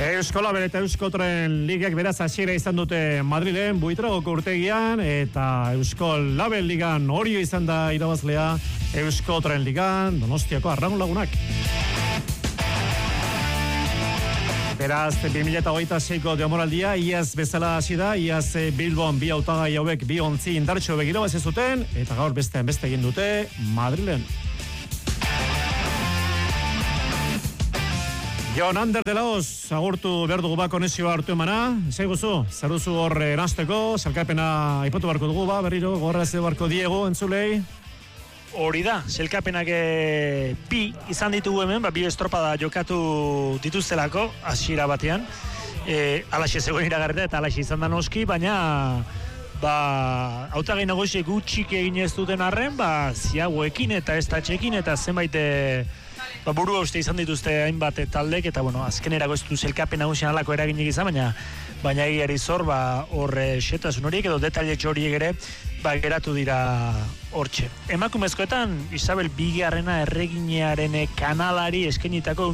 Euskolabel eta Euskotren ligak beraz hasiera izan dute Madrilen, Buitragoko urtegian, eta Euskolabel ligan Orio izan da irabazlea, Euskotren ligan Donostiako Arraun Lagunak. Beraz, 2026ko denboraldia, iaz bezala hasi da, iaz Bilbon bi hautagai hauek bi ontzi indartxo begiro irabazi zuten, eta gaur beste egin dute Madrilen. Jon Ander de Laoz, agurtu behar dugu ba konexioa hartu emana. Zei guzu, zer duzu hor eranzteko, zelkapena ipatu barko dugu ba, berriro, gogorraz barko Diego, entzulei. Hori da, zelkapenak bi izan ditugu hemen, bi estropada jokatu dituztelako, hasiera batean. Alaxe zegoen iragarreta eta alaxe izan da noski, baina hautagai nagusiek gutxik egin ez duten arren, ziagoekin eta ez tatxekin eta zenbait burua uste izan dituzte hainbat taldek, eta azkenerako ez du zelkapen nagusian alako eraginik izan, baina egiari zor, hor xetasun horiek edo detailetxo horiek ere, geratu dira hortxe. Emakumezkoetan, Isabel Bigarrena erreginearen kanalari eskenitako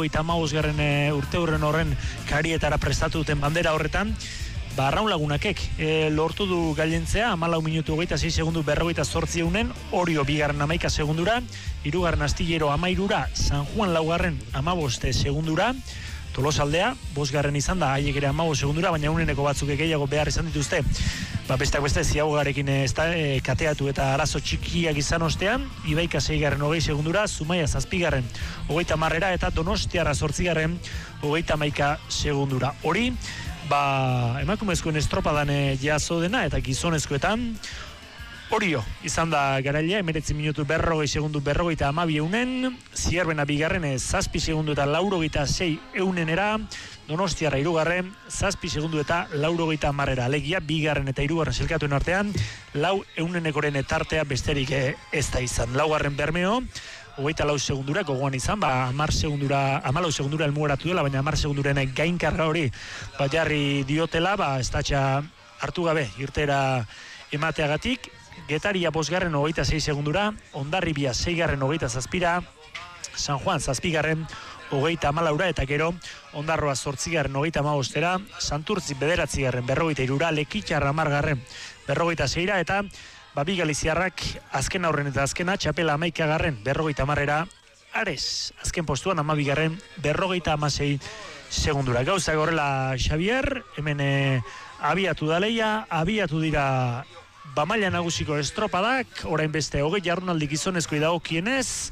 175. urte horren karietara prestatu duten bandera horretan, Arraun Lagunakek lortu du gailentzea, 14 minutu 26 segundu 48 eunen, Orio bigarren 11 segundura, hirugarren Astillero 13, San Juan laugarren 15 segundura, Tolosaldea, 5garren izan da, haiek ere 15 segundura, baina uneneko batzuk gehiago behar izan dituzte. Besteak beste, ziagogarekin kateatu eta arazo txikiak izan ostean, Ibaika 6garren 20 segundura, Zumaia 7garren 30 eta Donostiarra 8garren 31 segundura. Hori, emakumezkoen estropadan jaso dena eta gizonezkoetan Orio izan da garailea, 19 minutu 40 segundu 52 eunen, Zierbena bigarren 7 segundu eta 86 eunenera, Donostiarra hirugarren 7 segundu eta 90 alegia, bigarren eta hirugarren zelkatuen artean, 4 eunenekoren tartea besterik ez da izan. Laugarren Bermeo, 24 segundura gogoan izan, 14 segundura elmugaratu dela, baina 10 segunduren gainkarga hori jarri diotela, estatxa hartu gabe irtera emateagatik. Getaria 5garren 26 segundura, Hondarribia 6garren 27, San Juan 7garren 34 eta gero Ondarroa 8garren 35era, Santurtzi 9garren 43, Lekitxarra 10garren 46 eta bi galiziarrak azken aurren eta azkena Txapela 11garren 50era, Ares azken postuan 12garren 56 segundura. Gauza horrela Xavier, hemen abiatu da leia, abiatu dira maila nagusiko estropadak, orain beste 20 jardunaldi gizonezkoi dagokienez,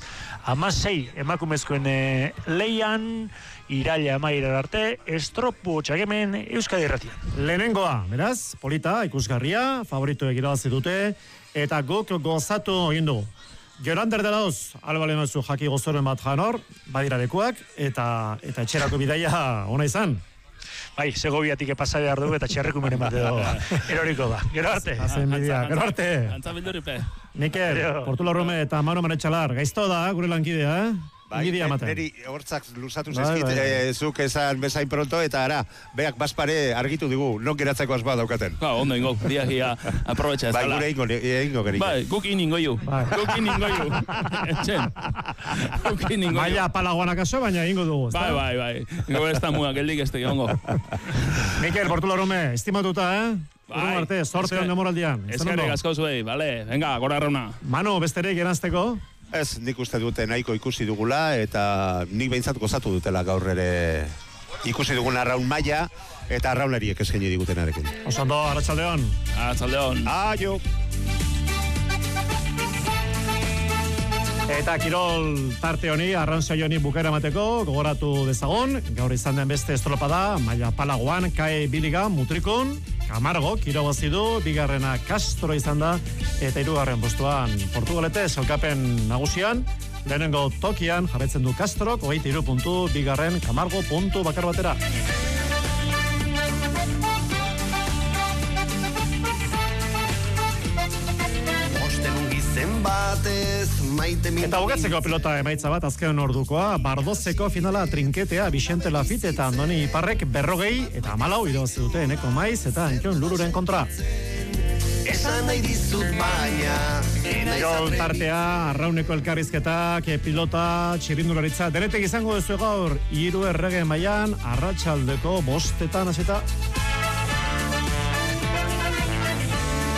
16 emakumezkoen leian, iraila amaiera arte, estropu txagemen Euskadi Irratian. Lehenengoa, beraz, polita, ikusgarria, favoritoek irabazi dute, eta guk gozatu egin dugu. Jon Ander de Laoz, albalen oso jaki gozoren bat janor, badira lekuak, eta etxerako bidaia ona izan. Segoviatik pasa behar dugu eta txerrekumenen bat edo eroriko da. Gero arte. Gero arte. Antza bilduripe. Mikel, Portula Rome eta Mano Manetxalar, gaizto da, gure lankidea, niri hortzak luzatu zezkit, zuk esan bezain pronto, eta ara, beak bazpare argitu digu, non geratzeko asmoa daukaten. Ondo ingo, dia aprobetxa ez dala. Gure ingo gerik. Guk iningo ju. Etxen. Guk iningo ju. Maia palagoan akaso, baina ingo dugu. Bai. Gero ez da muak, eldik ez tegongo. Mikel, Portula Rome, estimatuta, Urrun arte, sorte hon demoraldian. Eskerrik asko zuei, bale, venga, gora errauna. Manu, besterik eranzteko? Ez, nik uste dute nahiko ikusi dugula, eta nik behintzat gozatu dutela gaur ere ikusi dugun arraun maila, eta arraunariek eskaini digutenarekin. Osondo, arratsaldeon. Arratsaldeon. Aio! Eta kirol tarte honi, arraunzai honi bukaera emateko, gogoratu dezagon, gaur izan den beste estropada, maila palagoan, kae biliga, mutrikun, Camargo, irabazi du, bigarrena Castro izan da, eta hirugarren postuan Portugalete, zelkapen nagusian, lehenengo tokian jarraitzen du Castro, 23 puntu, bigarren Camargo puntu bakar batera. Eta bukatzeko pelota emaitza bat azken ordukoa, Bardozeko finala trinketea Vicente Lafite eta Andoni Iparrek 40 eta 14 irabazi dute Eneko Maiz eta Antion Lururen kontra. esan nahi dizut baina. Kirol tartea, arrauneko elkarrizketak, pilota, txirrindularitza, denetek izango duzu gaur, 3 errege mailan, arratsaldeko 5:00 hasita.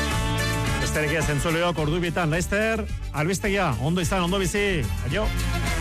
Besterik ez entzuleok ordu bietan, laizter, albistegia, ondo izan, ondo bizi, aio!